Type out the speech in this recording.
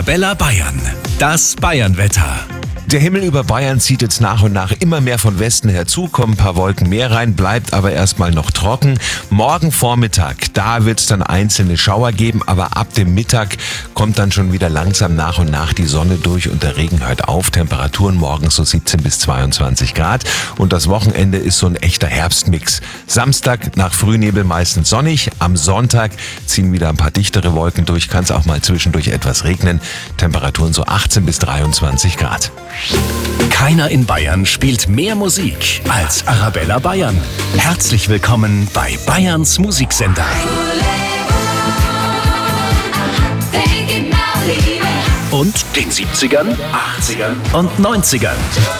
Arabella Bayern. Das Bayernwetter. Der Himmel über Bayern zieht jetzt nach und nach immer mehr von Westen herzu, kommen ein paar Wolken mehr rein, bleibt aber erstmal noch trocken. Morgen Vormittag, da wird es dann einzelne Schauer geben, aber ab dem Mittag kommt dann schon wieder langsam nach und nach die Sonne durch und der Regen hört auf. Temperaturen morgens so 17 bis 22 Grad und das Wochenende ist so ein echter Herbstmix. Samstag nach Frühnebel meistens sonnig, am Sonntag ziehen wieder ein paar dichtere Wolken durch, kann es auch mal zwischendurch etwas regnen. Temperaturen so 18 bis 23 Grad. Keiner in Bayern spielt mehr Musik als Arabella Bayern. Herzlich willkommen bei Bayerns Musiksender. Und den 70ern, 80ern und 90ern.